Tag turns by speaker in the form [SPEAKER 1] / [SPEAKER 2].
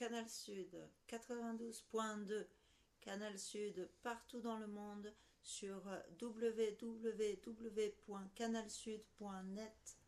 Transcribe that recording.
[SPEAKER 1] Canal Sud 92.2, Canal Sud partout dans le monde sur www.canalsud.net